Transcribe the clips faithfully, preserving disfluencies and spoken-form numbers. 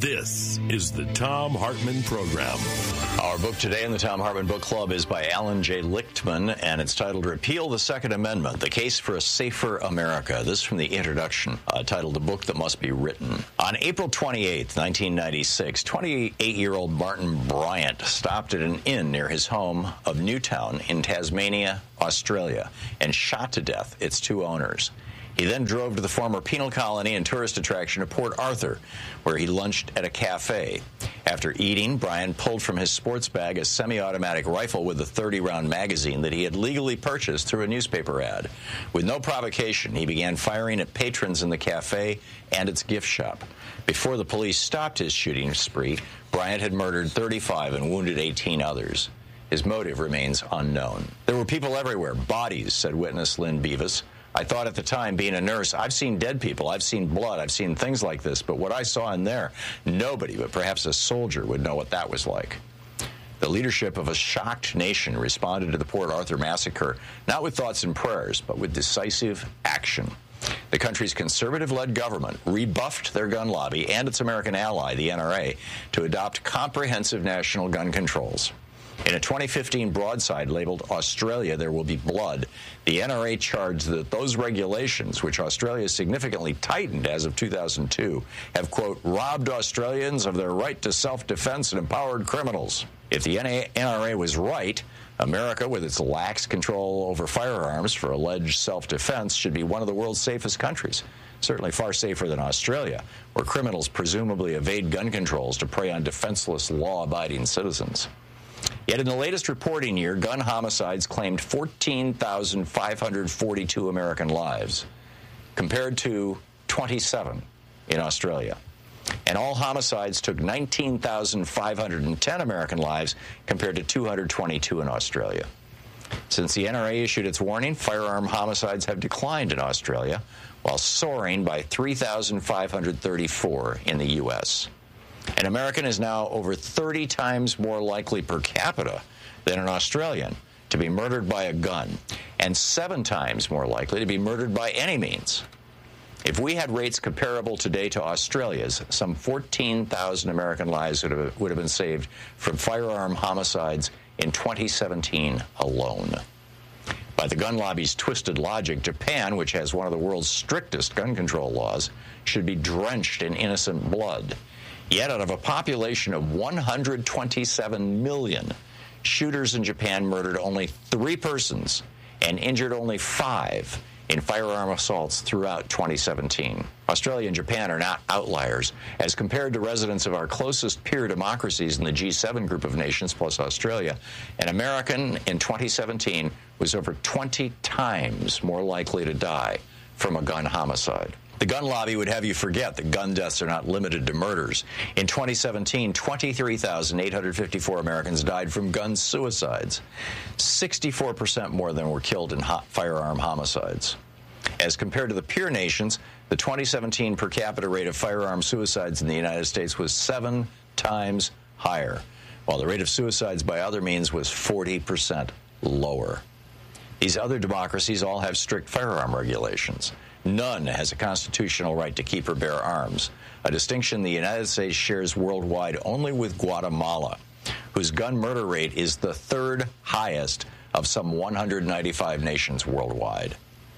This is the Thom Hartmann Program. Our book today in the Thom Hartmann Book Club is by Alan J. Lichtman, and it's titled Repeal the Second Amendment, The Case for a Safer America. This is from the introduction, uh, titled The Book That Must Be Written. On April twenty-eighth, nineteen ninety-six, twenty-eight-year-old Martin Bryant stopped at an inn near his home of Newtown in Tasmania, Australia, and shot to death its two owners. He then drove to the former penal colony and tourist attraction of Port Arthur, where he lunched at a cafe. After eating, Bryant pulled from his sports bag a semi-automatic rifle with a thirty-round magazine that he had legally purchased through a newspaper ad. With no provocation, he began firing at patrons in the cafe and its gift shop. Before the police stopped his shooting spree, Bryant had murdered thirty-five and wounded eighteen others. His motive remains unknown. There were people everywhere, bodies, said witness Lynn Beavis. I thought at the time, being a nurse, I've seen dead people, I've seen blood, I've seen things like this, but what I saw in there, nobody but perhaps a soldier would know what that was like. The leadership of a shocked nation responded to the Port Arthur massacre, not with thoughts and prayers, but with decisive action. The country's conservative-led government rebuffed their gun lobby and its American ally, the N R A, to adopt comprehensive national gun controls. In a twenty fifteen broadside labeled Australia, There Will Be Blood, the N R A charged that those regulations, which Australia significantly tightened as of two thousand two, have, quote, robbed Australians of their right to self-defense and empowered criminals. If the N R A was right, America, with its lax control over firearms for alleged self-defense, should be one of the world's safest countries. Certainly far safer than Australia, where criminals presumably evade gun controls to prey on defenseless, law-abiding citizens. Yet in the latest reporting year, gun homicides claimed fourteen thousand five hundred forty-two American lives, compared to twenty-seven in Australia. And all homicides took nineteen thousand five hundred ten American lives, compared to two hundred twenty-two in Australia. Since the N R A issued its warning, firearm homicides have declined in Australia, while soaring by three thousand five hundred thirty-four in the U S An American is now over thirty times more likely per capita than an Australian to be murdered by a gun, and seven times more likely to be murdered by any means. If we had rates comparable today to Australia's, some fourteen thousand American lives would have, would have been saved from firearm homicides in twenty seventeen alone. By the gun lobby's twisted logic, Japan, which has one of the world's strictest gun control laws, should be drenched in innocent blood. Yet out of a population of one hundred twenty-seven million, shooters in Japan murdered only three persons and injured only five in firearm assaults throughout twenty seventeen. Australia and Japan are not outliers. As compared to residents of our closest peer democracies in the G seven group of nations plus Australia, an American in twenty seventeen was over twenty times more likely to die from a gun homicide. The gun lobby would have you forget that gun deaths are not limited to murders. In twenty seventeen, twenty-three thousand eight hundred fifty-four Americans died from gun suicides, sixty-four percent more than were killed in hot firearm homicides. As compared to the peer nations, the twenty seventeen per capita rate of firearm suicides in the United States was seven times higher, while the rate of suicides by other means was forty percent lower. These other democracies all have strict firearm regulations. None has a constitutional right to keep or bear arms, a distinction the United States shares worldwide only with Guatemala, whose gun murder rate is the third highest of some one hundred ninety-five nations worldwide.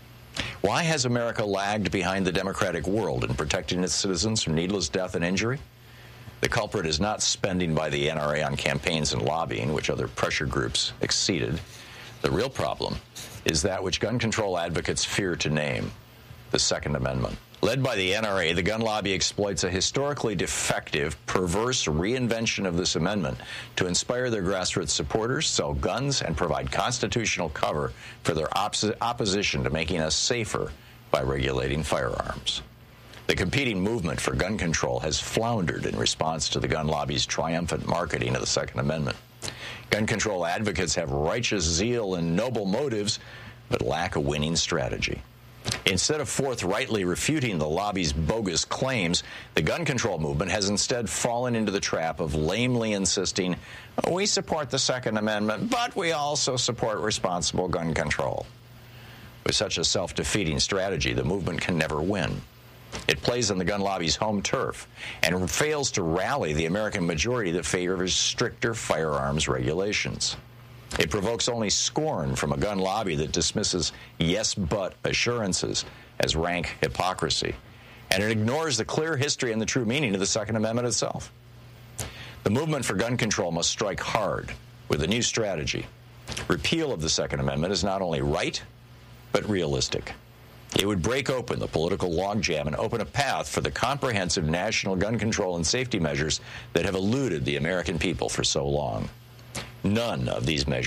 Why has America lagged behind the democratic world in protecting its citizens from needless death and injury? The culprit is not spending by the N R A on campaigns and lobbying, which other pressure groups exceeded. The real problem is that which gun control advocates fear to name: the Second Amendment. Led by the N R A, the gun lobby exploits a historically defective, perverse reinvention of this amendment to inspire their grassroots supporters, sell guns, and provide constitutional cover for their opposi- opposition to making us safer by regulating firearms. The competing movement for gun control has floundered in response to the gun lobby's triumphant marketing of the Second Amendment. Gun control advocates have righteous zeal and noble motives, but lack a winning strategy. Instead of forthrightly refuting the lobby's bogus claims, the gun control movement has instead fallen into the trap of lamely insisting, we support the Second Amendment, but we also support responsible gun control. With such a self-defeating strategy, the movement can never win. It plays on the gun lobby's home turf and fails to rally the American majority that favors stricter firearms regulations. It provokes only scorn from a gun lobby that dismisses yes-but assurances as rank hypocrisy. And it ignores the clear history and the true meaning of the Second Amendment itself. The movement for gun control must strike hard with a new strategy. Repeal of the Second Amendment is not only right, but realistic. It would break open the political logjam and open a path for the comprehensive national gun control and safety measures that have eluded the American people for so long. None of these measures